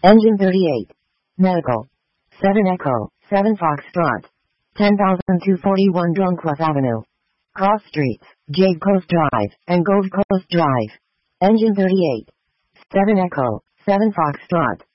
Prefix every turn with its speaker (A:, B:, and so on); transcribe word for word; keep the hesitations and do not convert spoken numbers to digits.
A: Engine thirty-eight. Medical. seven Echo, seven Foxtrot. ten thousand two hundred forty-one Drunquoise Avenue. Cross Streets, Jade Coast Drive, and Gold Coast Drive. Engine thirty-eight. seven Echo, seven Foxtrot.